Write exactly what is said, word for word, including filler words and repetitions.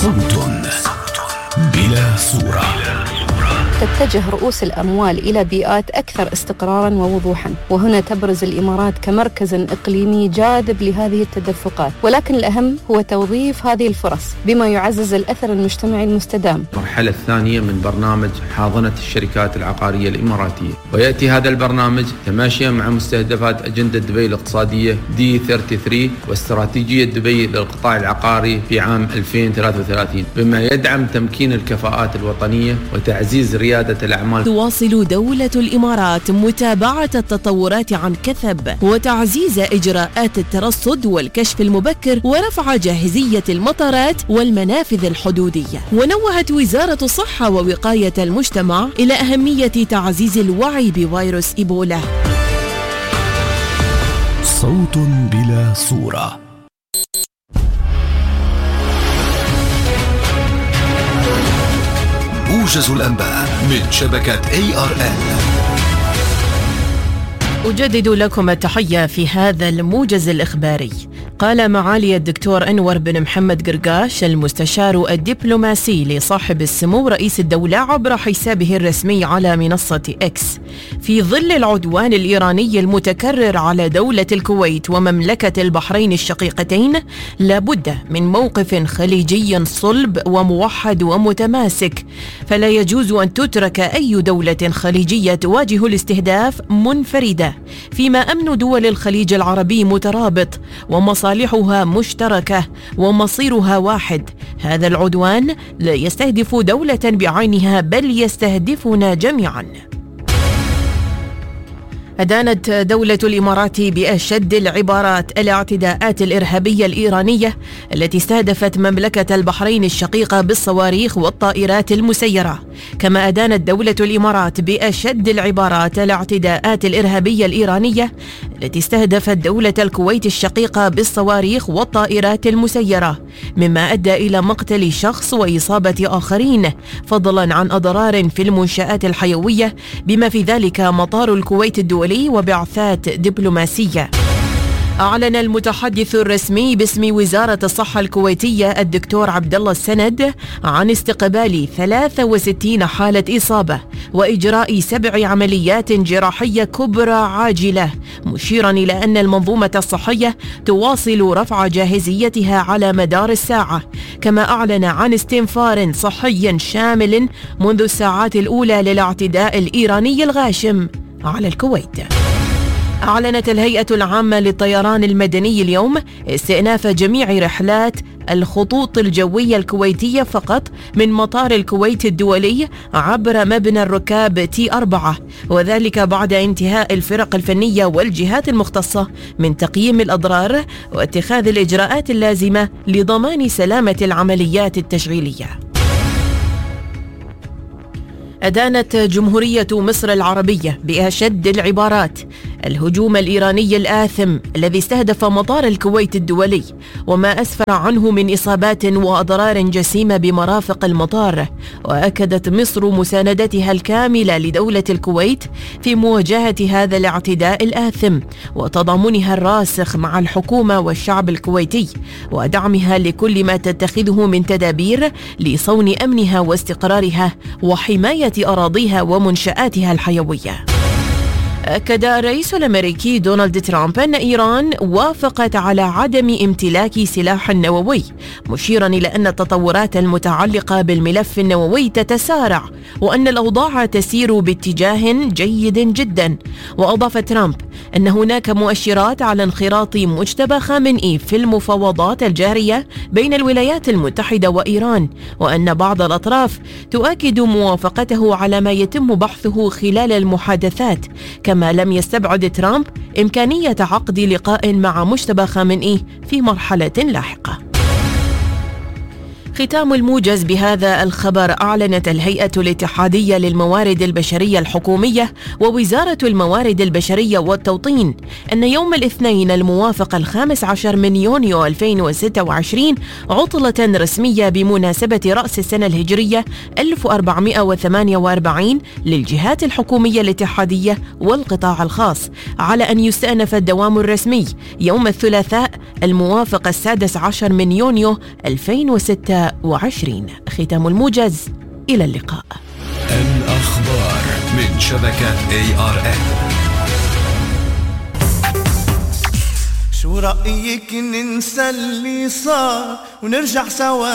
صوت بلا صورة. تتجه رؤوس الأموال إلى بيئات أكثر استقراراً ووضوحاً، وهنا تبرز الإمارات كمركز إقليمي جاذب لهذه التدفقات، ولكن الأهم هو توظيف هذه الفرص بما يعزز الأثر المجتمعي المستدام. المرحلة الثانية من برنامج حاضنة الشركات العقارية الإماراتية، ويأتي هذا البرنامج تماشيا مع مستهدفات أجندة دبي الاقتصادية دي ثلاثة وثلاثين واستراتيجية دبي للقطاع العقاري في عام ألفين وثلاثة وثلاثين، بما يدعم تمكين الكفاءات الوطنية وتعزيز ريادة الأعمال. تواصل دولة الإمارات متابعة التطورات عن كثب وتعزيز إجراءات الترصد والكشف المبكر ورفع جاهزية المطارات والمنافذ الحدودية. ونوهت وزارة الصحة ووقاية المجتمع إلى أهمية تعزيز الوعي بفيروس إيبولا. صوت بلا صورة. موجز الأنباء من شبكة إيه آر إن. أجدد لكم التحية في هذا الموجز الإخباري. قال معالي الدكتور أنور بن محمد قرقاش المستشار الدبلوماسي لصاحب السمو رئيس الدولة عبر حسابه الرسمي على منصة إكس: في ظل العدوان الإيراني المتكرر على دولة الكويت ومملكة البحرين الشقيقتين، لابد من موقف خليجي صلب وموحد ومتماسك، فلا يجوز أن تترك أي دولة خليجية تواجه الاستهداف منفردة، فيما أمن دول الخليج العربي مترابط ومصالحها مشتركة ومصيرها واحد. هذا العدوان لا يستهدف دولة بعينها بل يستهدفنا جميعاً. أدانت دولة الإمارات بأشد العبارات الاعتداءات الإرهابية الإيرانية التي استهدفت مملكة البحرين الشقيقة بالصواريخ والطائرات المسيرة. كما أدانت دولة الإمارات بأشد العبارات الاعتداءات الإرهابية الإيرانية التي استهدفت دولة الكويت الشقيقة بالصواريخ والطائرات المسيرة، مما أدى إلى مقتل شخص وإصابة آخرين، فضلا عن أضرار في المنشآت الحيوية بما في ذلك مطار الكويت الدولي وبعثات دبلوماسية. أعلن المتحدث الرسمي باسم وزارة الصحة الكويتية الدكتور عبد الله السند عن استقبال ثلاثة وستين حالة إصابة وإجراء سبع عمليات جراحية كبرى عاجلة، مشيرا إلى أن المنظومة الصحية تواصل رفع جاهزيتها على مدار الساعة. كما أعلن عن استنفار صحي شامل منذ الساعات الأولى للاعتداء الإيراني الغاشم على الكويت. أعلنت الهيئة العامة للطيران المدني اليوم استئناف جميع رحلات الخطوط الجوية الكويتية فقط من مطار الكويت الدولي عبر مبنى الركاب تي أربعة، وذلك بعد انتهاء الفرق الفنية والجهات المختصة من تقييم الأضرار واتخاذ الإجراءات اللازمة لضمان سلامة العمليات التشغيلية. أدانت جمهورية مصر العربية بأشد العبارات الهجوم الإيراني الآثم الذي استهدف مطار الكويت الدولي وما أسفر عنه من إصابات وأضرار جسيمة بمرافق المطار. وأكدت مصر مساندتها الكاملة لدولة الكويت في مواجهة هذا الاعتداء الآثم وتضامنها الراسخ مع الحكومة والشعب الكويتي ودعمها لكل ما تتخذه من تدابير لصون أمنها واستقرارها وحماية أراضيها ومنشآتها الحيوية. أكد الرئيس الأمريكي دونالد ترامب أن إيران وافقت على عدم امتلاك سلاح نووي، مشيرا إلى أن التطورات المتعلقة بالملف النووي تتسارع وأن الأوضاع تسير باتجاه جيد جدا. وأضاف ترامب أن هناك مؤشرات على انخراط مجتبى خامنئي في المفاوضات الجارية بين الولايات المتحدة وإيران، وأن بعض الأطراف تؤكد موافقته على ما يتم بحثه خلال المحادثات. كما لم يستبعد ترامب إمكانية عقد لقاء مع مجتبى خامنئي في مرحلة لاحقة. ختام الموجز بهذا الخبر. أعلنت الهيئة الاتحادية للموارد البشرية الحكومية ووزارة الموارد البشرية والتوطين أن يوم الاثنين الموافق الخامس عشر من يونيو ألفين وستة وعشرين عطلة رسمية بمناسبة رأس السنة الهجرية ألف وأربعمائة وثمانية وأربعين للجهات الحكومية الاتحادية والقطاع الخاص، على أن يستأنف الدوام الرسمي يوم الثلاثاء الموافق السادس عشر من يونيو ألفين وستة ستة وعشرين. ختام الموجز، إلى اللقاء. الأخبار من شبكة إيه آر إن. شو رأيك ننسى اللي صار ونرجع سوا؟